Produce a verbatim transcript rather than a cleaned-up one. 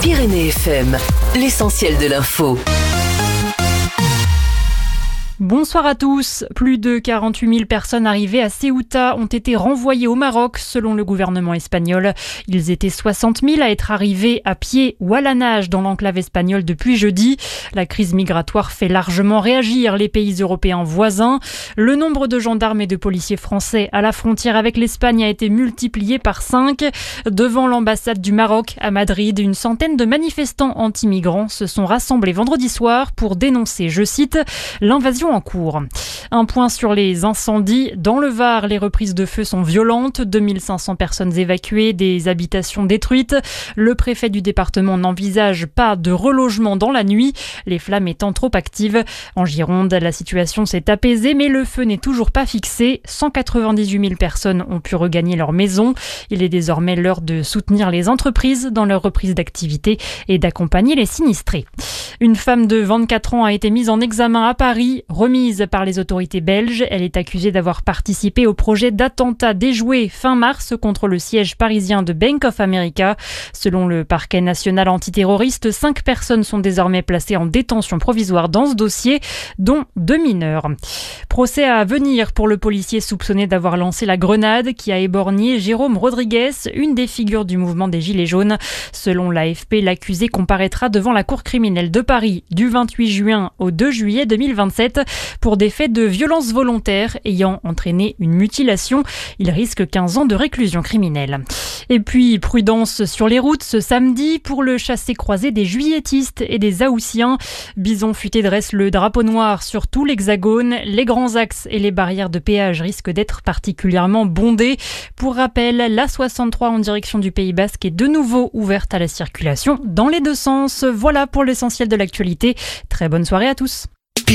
Pyrénées F M, l'essentiel de l'info. Bonsoir à tous. Plus de quarante-huit mille personnes arrivées à Ceuta ont été renvoyées au Maroc selon le gouvernement espagnol. Ils étaient soixante mille à être arrivés à pied ou à la nage dans l'enclave espagnole depuis jeudi. La crise migratoire fait largement réagir les pays européens voisins. Le nombre de gendarmes et de policiers français à la frontière avec l'Espagne a été multiplié par cinq. Devant l'ambassade du Maroc à Madrid, une centaine de manifestants anti-migrants se sont rassemblés vendredi soir pour dénoncer, je cite, l'invasion en cours. Un point sur les incendies. Dans le Var, les reprises de feu sont violentes. deux mille cinq cents personnes évacuées, des habitations détruites. Le préfet du département n'envisage pas de relogement dans la nuit, les flammes étant trop actives. En Gironde, la situation s'est apaisée, mais le feu n'est toujours pas fixé. cent quatre-vingt-dix-huit mille personnes ont pu regagner leur maison. Il est désormais l'heure de soutenir les entreprises dans leur reprise d'activité et d'accompagner les sinistrés. Une femme de vingt-quatre ans a été mise en examen à Paris, remise par les autorités belges. Elle est accusée d'avoir participé au projet d'attentat déjoué fin mars contre le siège parisien de Bank of America. Selon le parquet national antiterroriste, cinq personnes sont désormais placées en détention provisoire dans ce dossier, dont deux mineurs. Procès à venir pour le policier soupçonné d'avoir lancé la grenade qui a éborgné Jérôme Rodriguez, une des figures du mouvement des Gilets jaunes. Selon l'A F P, l'accusé comparaîtra devant la cour criminelle de Paris du vingt-huit juin au deux juillet deux mille vingt-sept pour des faits de violence volontaire ayant entraîné une mutilation. Il risque quinze ans de réclusion criminelle. Et puis, prudence sur les routes ce samedi pour le chassé-croisé des juilletistes et des Haussiens. Bison Futé dresse le drapeau noir sur tout l'hexagone. Les grands axes et les barrières de péage risquent d'être particulièrement bondés. Pour rappel, l'A soixante-trois en direction du Pays Basque est de nouveau ouverte à la circulation dans les deux sens. Voilà pour l'essentiel de l'actualité. Très bonne soirée à tous.